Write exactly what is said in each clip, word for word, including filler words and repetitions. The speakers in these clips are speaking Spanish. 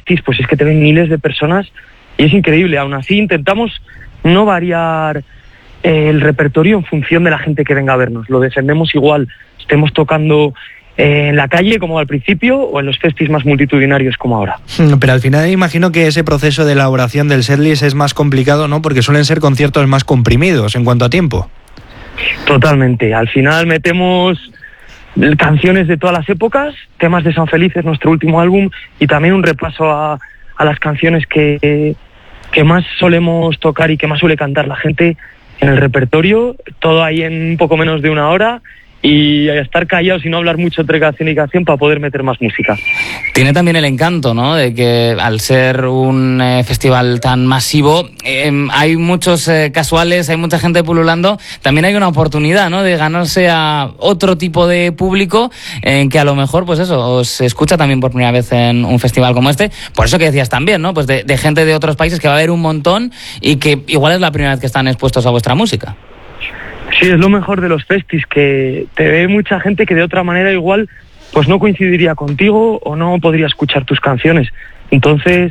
festis, pues es que te ven miles de personas y es increíble. Aún así intentamos no variar eh, el repertorio en función de la gente que venga a vernos. Lo defendemos igual, estemos tocando eh, en la calle como al principio o en los festis más multitudinarios como ahora. Pero al final imagino que ese proceso de elaboración del setlist es más complicado, ¿no? Porque suelen ser conciertos más comprimidos en cuanto a tiempo. Totalmente. Al final metemos canciones de todas las épocas, temas de San Felices, nuestro último álbum, y también un repaso a, a las canciones que, que más solemos tocar y que más suele cantar la gente en el repertorio, todo ahí en un poco menos de una hora, y a estar callados y no hablar mucho entre canción y canción para poder meter más música. Tiene también el encanto, ¿no?, de que al ser un eh, festival tan masivo, eh, hay muchos eh, casuales, hay mucha gente pululando. También hay una oportunidad, ¿no?, de ganarse a otro tipo de público en que a lo mejor, pues eso, os escucha también por primera vez en un festival como este. Por eso que decías también, ¿no?, pues de, de gente de otros países que va a haber un montón y que igual es la primera vez que están expuestos a vuestra música. Sí, es lo mejor de los festis, que te ve mucha gente que de otra manera igual pues no coincidiría contigo o no podría escuchar tus canciones. Entonces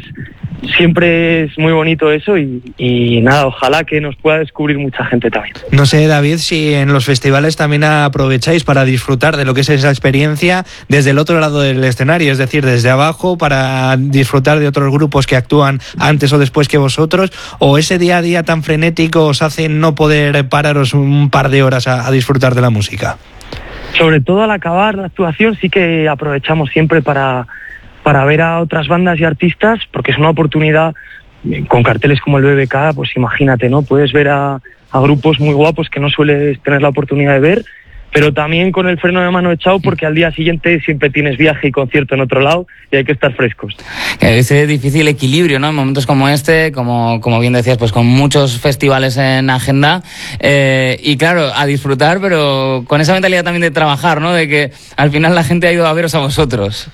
siempre es muy bonito eso y, y nada, ojalá que nos pueda descubrir mucha gente también. No sé, David, si en los festivales también aprovecháis para disfrutar de lo que es esa experiencia desde el otro lado del escenario, es decir, desde abajo, para disfrutar de otros grupos que actúan antes o después que vosotros, o ese día a día tan frenético os hace no poder pararos un par de horas a, a disfrutar de la música. Sobre todo al acabar la actuación sí que aprovechamos siempre para, para ver a otras bandas y artistas, porque es una oportunidad, con carteles como el B B K, pues imagínate, ¿no? Puedes ver a, a grupos muy guapos que no sueles tener la oportunidad de ver, pero también con el freno de mano echado, porque al día siguiente siempre tienes viaje y concierto en otro lado y hay que estar frescos. Ese difícil equilibrio, ¿no?, en momentos como este, como, como bien decías, pues con muchos festivales en agenda, eh, y claro, a disfrutar, pero con esa mentalidad también de trabajar, ¿no?, de que al final la gente ha ido a veros a vosotros.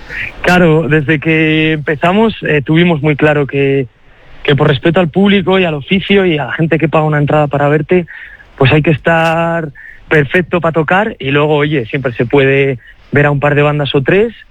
Claro, desde que empezamos eh, tuvimos muy claro que, que por respeto al público y al oficio y a la gente que paga una entrada para verte, pues hay que estar perfecto para tocar, y luego, oye, siempre se puede ver a un par de bandas o tres